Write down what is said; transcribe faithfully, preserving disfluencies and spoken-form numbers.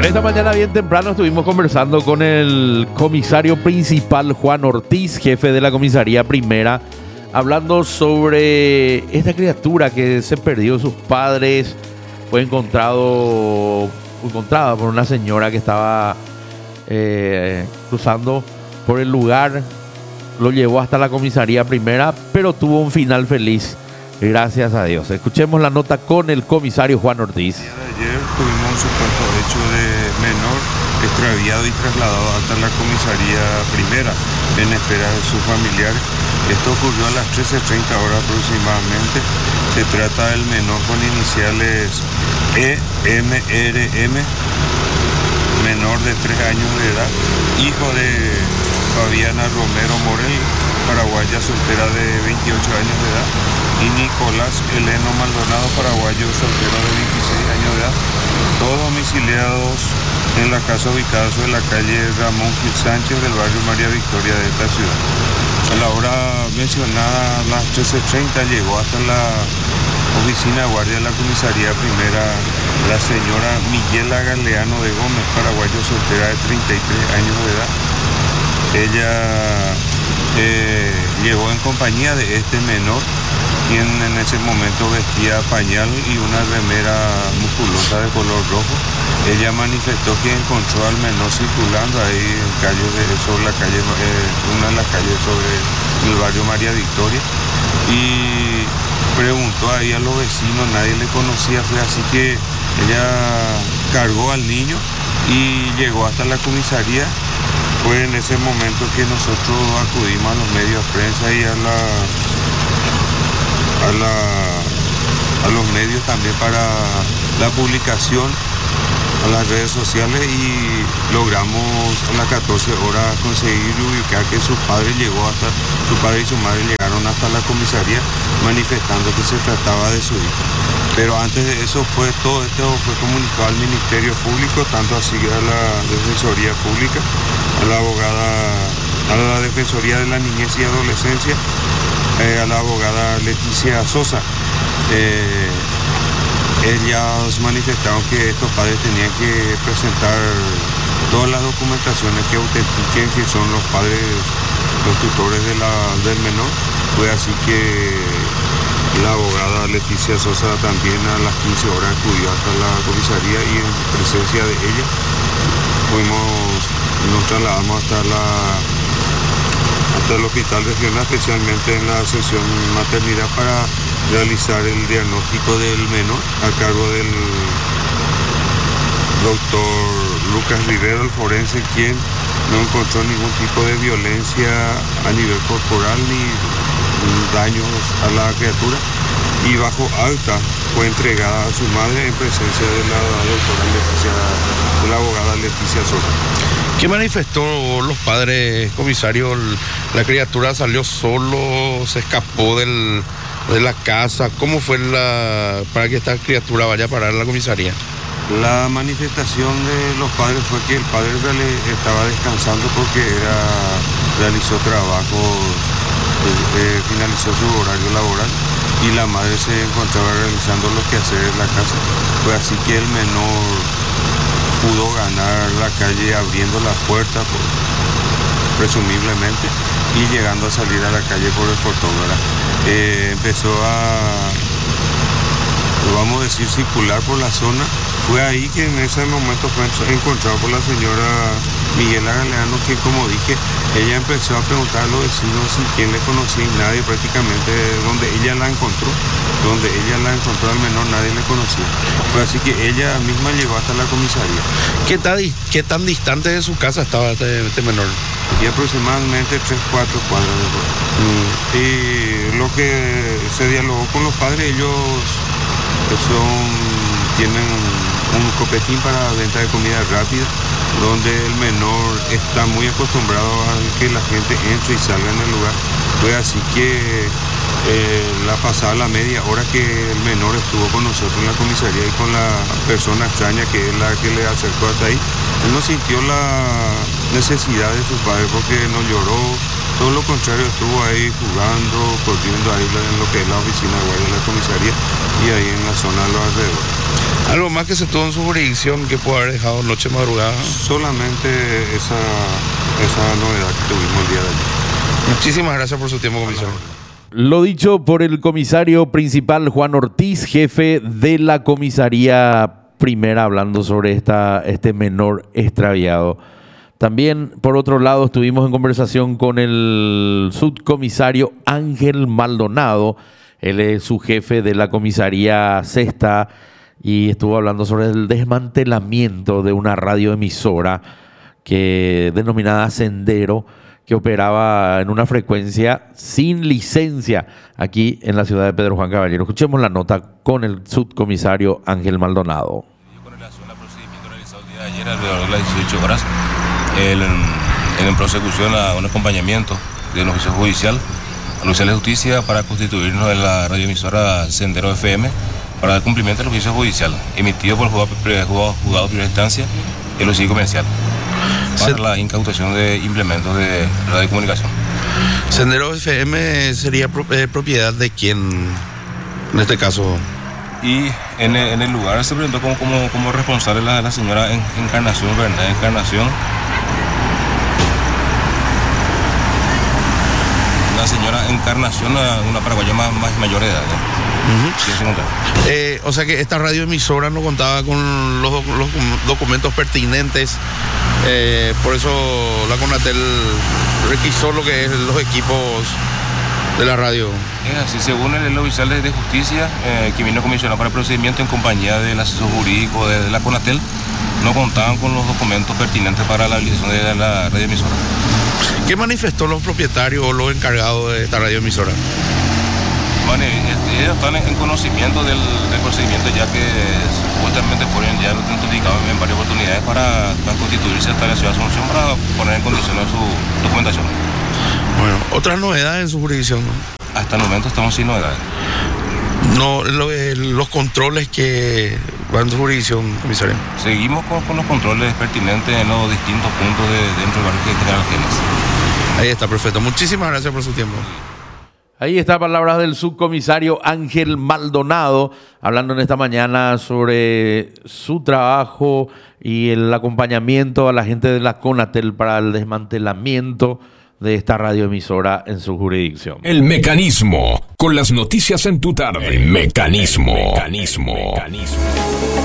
Esta mañana bien temprano estuvimos conversando con el comisario principal Juan Ortiz, jefe de la comisaría primera, hablando sobre esta criatura que se perdió de sus padres. Fue encontrado, encontrada por una señora que estaba eh, cruzando por el lugar. Lo llevó hasta la comisaría primera, pero tuvo un final feliz, gracias a Dios. Escuchemos la nota con el comisario Juan Ortiz. Ayer tuvimos un supuesto hecho de menor extraviado y trasladado hasta la comisaría primera en espera de sus familiares. Esto ocurrió a las trece treinta horas aproximadamente. Se trata del menor con iniciales E M R M, menor de tres años de edad, hijo de Fabiana Romero Morel, paraguaya soltera de veintiocho años de edad, y Nicolás Eleno Maldonado, paraguayo soltero de veintiséis años de edad, todos domiciliados en la casa ubicada sobre la calle Ramón Gil Sánchez del barrio María Victoria de esta ciudad. A la hora mencionada, a las trece treinta, llegó hasta la oficina de guardia de la comisaría primera la señora Miguela Galeano de Gómez, paraguayo soltera de treinta y tres años de edad. Ella eh, llegó en compañía de este menor, quien en ese momento vestía pañal y una remera musculosa de color rojo. Ella manifestó que encontró al menor circulando ahí en calle de, sobre la calle, eh, una de las calles sobre el barrio María Victoria, y preguntó ahí a los vecinos, nadie le conocía. Fue así que ella cargó al niño y llegó hasta la comisaría. Fue en ese momento que nosotros acudimos a los medios de prensa y a la a la a los medios también para la publicación a las redes sociales, y logramos a las catorce horas conseguir ubicar que su padre llegó hasta su padre y su madre llegaron hasta la comisaría manifestando que se trataba de su hijo. Pero antes de eso fue todo esto fue comunicado al Ministerio Público, tanto así a la Defensoría Pública, a la abogada, a la Defensoría de la Niñez y Adolescencia, eh, a la abogada Leticia Sosa. Eh, ellas manifestaron que estos padres tenían que presentar todas las documentaciones que autentiquen que son los padres, los tutores de la, del menor. Fue así que la abogada Leticia Sosa también a las quince horas acudió hasta la comisaría, y en presencia de ella fuimos, nos trasladamos hasta la hasta el hospital regional, especialmente en la sección maternidad, para realizar el diagnóstico del menor a cargo del doctor Lucas Rivero, el forense, quien no encontró ningún tipo de violencia a nivel corporal ni daños a la criatura, y bajo alta fue entregada a su madre en presencia de la doctora Leticia, de la abogada Leticia Sosa. ¿Qué manifestó los padres, comisario? ¿La criatura salió solo, se escapó del, de la casa? ¿Cómo fue la, para que esta criatura vaya a parar a la comisaría? La manifestación de los padres fue que el padre estaba descansando porque era, realizó trabajos, eh, finalizó su horario laboral, y la madre se encontraba realizando los quehaceres de la casa. Fue así que el menor pudo ganar la calle abriendo la puerta, por, presumiblemente, y llegando a salir a la calle por el portón, ¿verdad? Eh, empezó a, vamos a decir, circular por la zona. Fue ahí que en ese momento fue encontrado por la señora Miguela Galeano, que, como dije, ella empezó a preguntar a los vecinos si quién le conocía, y nadie, prácticamente donde ella la encontró, donde ella la encontró al menor, nadie le conocía. Fue así que ella misma llegó hasta la comisaría. ¿Qué tan, qué tan distante de su casa estaba este, este menor? Y aproximadamente tres, cuatro cuadras de mm. Y lo que se dialogó con los padres, ellos son, tienen un copetín para venta de comida rápida, donde el menor está muy acostumbrado a que la gente entre y salga en el lugar. Fue así que eh, la pasada la media hora que el menor estuvo con nosotros en la comisaría y con la persona extraña que es la que le acercó hasta ahí, él no sintió la necesidad de su padre porque no lloró, Todo lo contrario, estuvo ahí jugando, corriendo ahí en lo que es la oficina de guardia de la comisaría y ahí en la zona de los alrededores. ¿Algo más que se tuvo en su jurisdicción que pudo haber dejado noche madrugada? Solamente esa, esa novedad que tuvimos el día de ayer. Muchísimas gracias por su tiempo, comisario. Lo dicho por el comisario principal Juan Ortiz, jefe de la comisaría primera, hablando sobre esta, este menor extraviado. También, por otro lado, estuvimos en conversación con el subcomisario Ángel Maldonado. Él es su jefe de la comisaría sexta y estuvo hablando sobre el desmantelamiento de una radioemisora que, denominada Sendero, que operaba en una frecuencia sin licencia aquí en la ciudad de Pedro Juan Caballero. Escuchemos la nota con el subcomisario Ángel Maldonado. Con relación al procedimiento realizado el día de ayer alrededor de las dieciocho horas, el, en, en prosecución a un acompañamiento de un oficial judicial, al oficial de justicia, para constituirnos en la radioemisora Sendero F M para dar cumplimiento al oficio judicial emitido por el juzgado, juzgado, juzgado de primera instancia y el oficio comercial para Se... la incautación de implementos de radiocomunicación. Sendero F M sería pro, eh, propiedad de quién en este caso. Y en el, en el lugar se presentó como, como, como responsable la, la señora Encarnación, Bernal Encarnación. La señora Encarnación, una, una paraguaya más, más mayor de edad. ¿eh? Uh-huh. eh, o sea que esta radioemisora no contaba con los, los documentos pertinentes, eh, por eso la CONATEL requisó lo que es los equipos de la radio. Es así, según el, el oficial de justicia, eh, que vino comisionado para el procedimiento en compañía del asesor jurídico de, de la CONATEL, no contaban con los documentos pertinentes para la habilitación de la radioemisora. ¿Qué manifestó los propietarios o los encargados de esta radioemisora? Bueno, ellos están en conocimiento del, del procedimiento, ya que supuestamente fueron ya notificados en varias oportunidades para, para constituirse hasta la ciudad de Asunción para poner en condiciones su documentación. Bueno, ¿otras novedades en su jurisdicción? Hasta el momento estamos sin novedades. No, lo, los controles que van en su jurisdicción, comisario. Seguimos con, con los controles pertinentes en los distintos puntos de, dentro del barrio de General Genes. Ahí está, perfecto. Muchísimas gracias por su tiempo. Ahí está, palabras del subcomisario Ángel Maldonado, hablando en esta mañana sobre su trabajo y el acompañamiento a la gente de la CONATEL para el desmantelamiento de esta radioemisora en su jurisdicción. El Mecanismo, con las noticias en tu tarde. El Mecanismo. El Mecanismo. El Mecanismo.